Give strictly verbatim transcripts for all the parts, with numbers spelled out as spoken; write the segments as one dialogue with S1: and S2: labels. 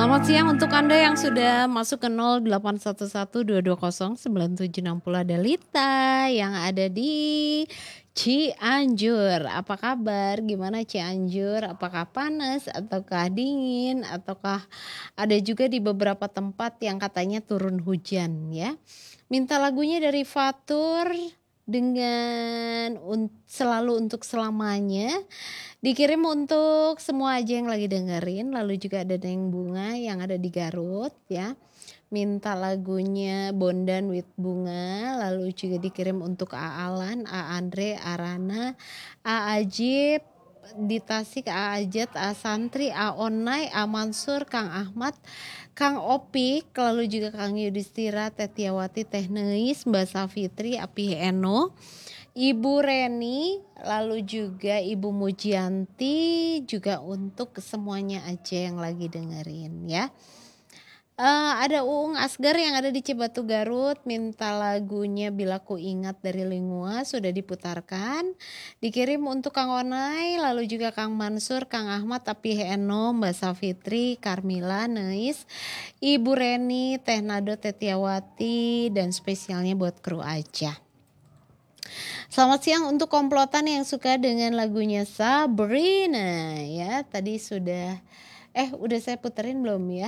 S1: Selamat siang untuk Anda yang sudah masuk ke nol delapan satu satu dua dua nol sembilan tujuh enam nol. Ada Lita yang ada di Cianjur. Apa kabar? Gimana Cianjur? Apakah panas ataukah dingin ataukah ada juga di beberapa tempat yang katanya turun hujan ya. Minta lagunya dari Fatur dengan un- selalu untuk selamanya. Dikirim untuk semua aja yang lagi dengerin, lalu juga ada Neng Bunga yang ada di Garut ya. Minta lagunya Bondan with Bunga, lalu juga dikirim untuk A Alan, A Andre, A Rana, A Ajib, di Tasik, A Ajat, A Santri, A Onai, A Mansur, Kang Ahmad, Kang Opik, lalu juga Kang Yudhistira, Tetiawati, Teh Neis, Mbak Safitri, Api Eno, Ibu Reni, lalu juga Ibu Mujianti, juga untuk semuanya aja yang lagi dengerin ya. Uh, ada Uung Asgar yang ada di Cibatu Garut, minta lagunya Bila Ku Ingat dari Lingua, sudah diputarkan. Dikirim untuk Kang Onai, lalu juga Kang Mansur, Kang Ahmad, Tapi Eno, Mbak Safitri, Karmila, Neis, Ibu Reni, Teh Nado, Tetiawati, dan spesialnya buat kru aja. Selamat siang untuk komplotan yang suka dengan lagunya Sabrina ya. Tadi sudah eh udah saya puterin belum ya?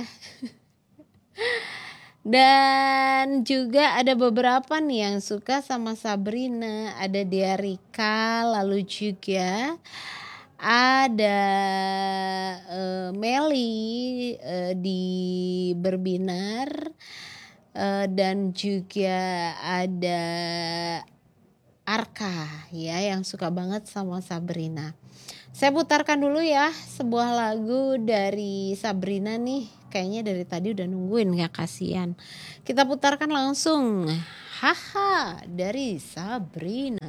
S1: Dan juga ada beberapa nih yang suka sama Sabrina. Ada Dea Rika, lalu juga ada uh, Meli uh, di Berbinar, uh, dan juga ada Arka ya yang suka banget sama Sabrina. Saya putarkan dulu ya sebuah lagu dari Sabrina nih. Kayaknya dari tadi udah nungguin ya, kasihan. Kita putarkan langsung. Haha dari Sabrina.